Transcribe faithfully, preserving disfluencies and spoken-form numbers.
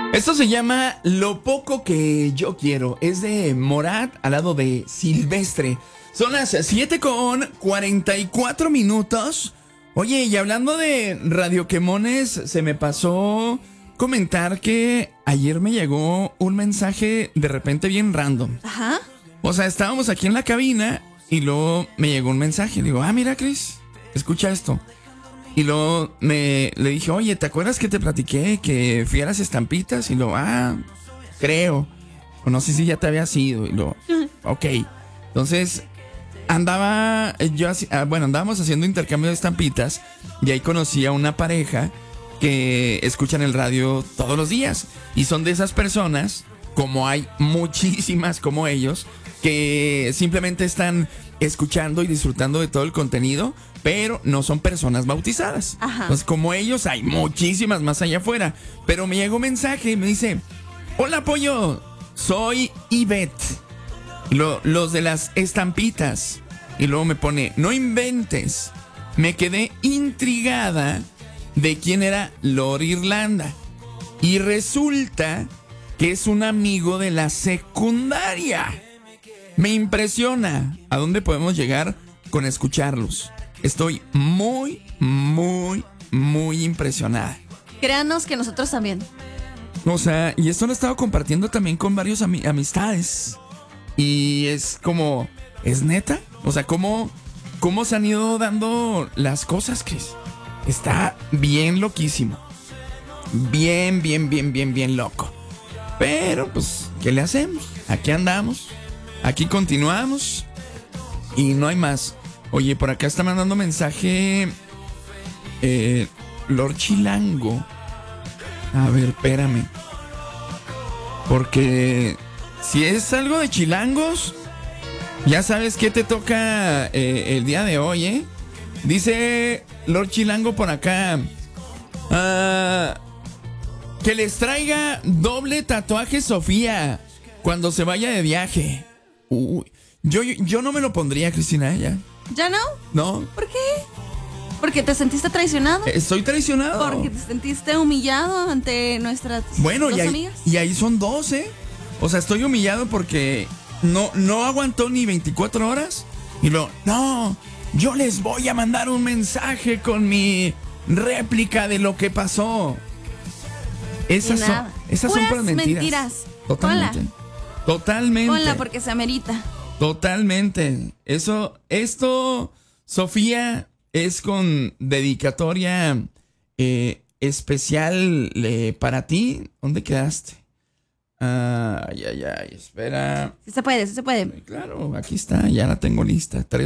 Esto se llama Lo poco que yo quiero. Es de Morat al lado de Silvestre. Son las siete con cuarenta y cuatro minutos. Oye, y hablando de Radio Quemones, se me pasó comentar que ayer me llegó un mensaje de repente bien random. Ajá. O sea, estábamos aquí en la cabina y luego me llegó un mensaje. Digo, ah, mira, Cris, escucha esto. Y luego me, le dije, oye, ¿te acuerdas que te platiqué que fui a las estampitas? Y luego, ah, creo. O no sé si ya te había sido. Y luego, ok. Entonces, andaba, yo, bueno, andábamos haciendo intercambio de estampitas y ahí conocí a una pareja que escuchan el radio todos los días. Y son de esas personas, como hay muchísimas como ellos, que simplemente están escuchando y disfrutando de todo el contenido, pero no son personas bautizadas. Ajá. Pues como ellos hay muchísimas más allá afuera. Pero me llegó un mensaje y me dice, hola pollo, soy Ivette, Lo, los de las estampitas. Y luego me pone, no inventes, me quedé intrigada de quién era Lord Irlanda. Y resulta que es un amigo de la secundaria. Me impresiona a dónde podemos llegar con escucharlos. Estoy muy, muy, muy impresionada. Créanos que nosotros también. O sea, y esto lo he estado compartiendo también con varios ami- amistades. Y es como, ¿es neta? O sea, ¿cómo, cómo se han ido dando las cosas, Cris? Está bien loquísimo. Bien, bien, bien, bien, bien loco. Pero, pues, ¿qué le hacemos? Aquí andamos. Aquí continuamos. Y no hay más. Oye, por acá está mandando mensaje eh, Lord Chilango. A ver, espérame. Porque si es algo de chilangos, ya sabes qué te toca eh, el día de hoy, ¿eh? Dice Lord Chilango por acá. Ah, que les traiga doble tatuaje Sofía cuando se vaya de viaje. Uy, yo, yo no me lo pondría, Cristina, ya. ¿Ya no? No. ¿Por qué? ¿Porque te sentiste traicionado? Estoy traicionado. ¿Porque te sentiste humillado ante nuestras bueno, dos y ahí, amigas? y ahí son dos, ¿eh? O sea, estoy humillado porque no, no aguantó ni veinticuatro horas. Y luego, no, yo les voy a mandar un mensaje con mi réplica de lo que pasó. Esas son, esas son puras mentiras. mentiras. Totalmente. Ponla. Totalmente. Ponla porque se amerita. Totalmente. Eso, esto, Sofía, es con dedicatoria eh, especial eh, para ti. ¿Dónde quedaste? Ay, ay, ay, espera. Sí se puede, sí se puede. Claro, aquí está, ya la tengo lista.